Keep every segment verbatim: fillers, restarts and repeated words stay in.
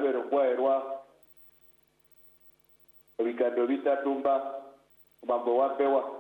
nabero kwaerwa bikando bitatumba mambo wapewa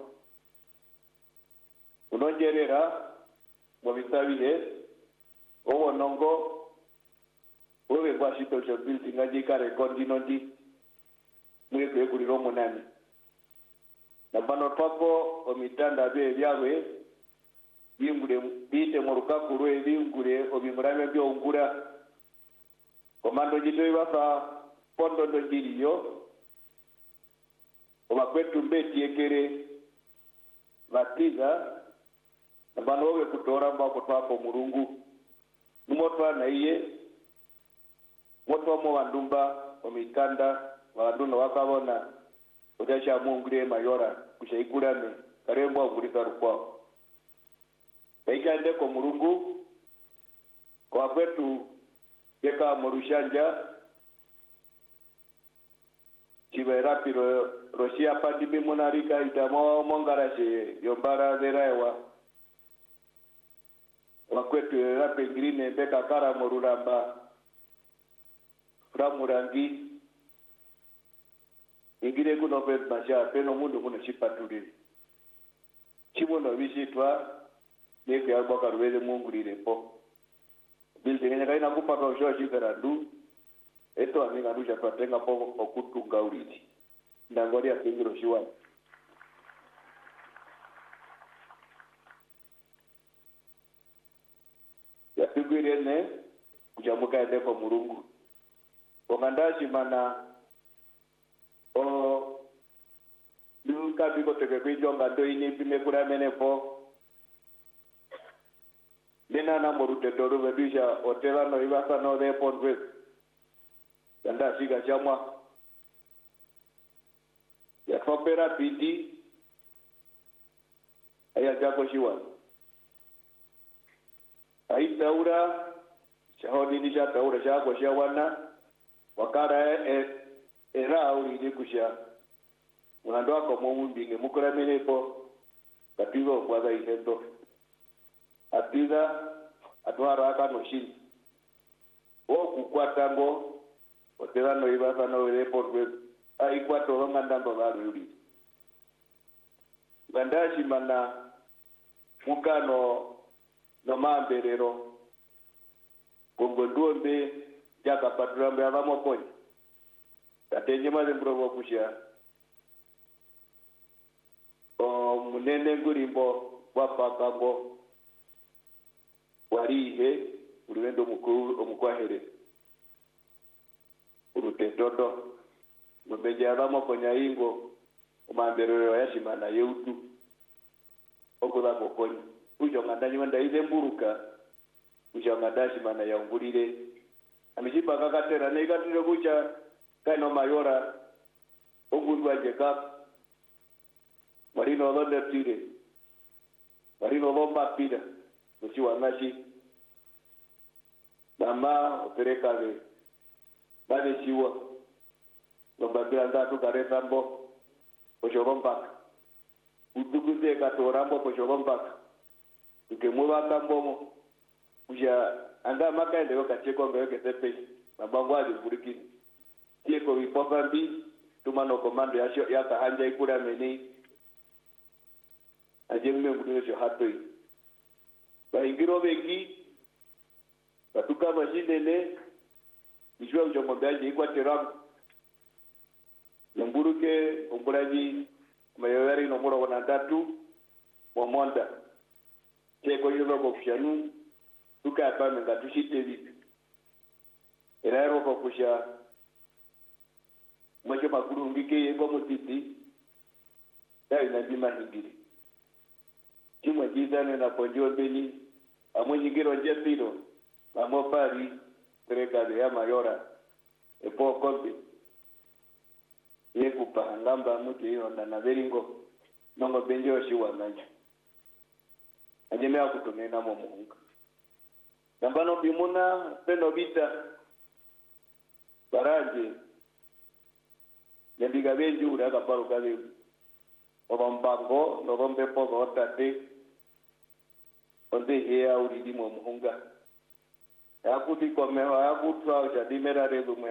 unongerera mu bitabire owo nongo owe bwashito cyo building ajika record inondi mweke kuri romo nani na bano twako omitanda bye byawe bingure bite mu rukaku rwe bingure obimurame byo ungura komando jito ibasa pondo ndo jiriyo obakwetu mbeti ekere batiza na bano owe kutora mbako twako murungu numotwa na iye moto mo wandumba omitanda wanduno wakabona utasha mungure mayora kushayikurame karembo agurika rukwa baikande ko murungu kwa kwetu yeka murushanja chibera piro Russia pandi bimunarika itamo mongarashe yombara zeraewa wakwetu rape grine beka kara moruramba framurangi ingire kuno pe masha peno mundu kuno chipatulire chibono bishitwa neke yabaka ruweze mungurire po bilde ngene kaina kupata ushoshi karandu eto aminga rusha twatenga po okutunga uriti ndangoria kingiro shiwa ya figurene kujamuka ende kwa murungu omandashi mana o luka biko teke kwijonga ndo ini pime kura menepo nena na morute toru bedisha otela no ibasa no de ponwe yanda siga chamwa ya fopera piti aya jako shiwa ai taura shahodi ni ja taura shako shawana wakara e era auri de kusha unandoa kwa mumbinge mukura menepo katigo kwaza ihendo atiza atwara aka no shini o kukwatango otela no ibasa no report we ai kwato longa ndando la ruri bandashi mana mukano no mamberero kongondombe jaka patrambe avamo koni tatenye maze mprovo kusha o munene ngurimbo wapakango warihe urwendo mukuru omukwahere urutetoto mbeje avamo konya ingo umamberero yashimana yeutu okuza kokoni ujo ngandanyi wanda ile mburuka ujo ngandashi mana yaungurire amishipa kakatera negatire kucha kaino mayora ogundwa jeka marino londe tire marino lomba pida uchiwa nashi mama operekale bade chiwa lomba bila ndatu kareta mbo oshoromba uduguze katorambo oshoromba ukemula kambomo uja anda makaende wakacheko ngeke tepe mabango ali burikini tieko ripofambi tumano komando ya ya kahanja ikura meni ajemme ngudio hatoi baingiro beki batuka mashindene bijwa ujomombaje ikwa teramu Namburuke umburaji mayawari no mura wana datu momonda cheko yulo kopshanu tuka pa menga tushite bi eraro kokusha mwaje makuru ngike yego mutiti dai na bima hingiri chimwe jizane na ponjo beni amonyigiro jesiro amopari serikali ya mayora epo kombi yeku pahangamba muti hiyo ndana beringo nongo benjo shiwa nacho ajemea kutumena mo muhunga nambano bimuna peno bita baraje nyandiga benju uraga paru kali obambango no rombe pogo otate onde hea uridi mo muhunga yakuti komeho yakutwa ujadimera redu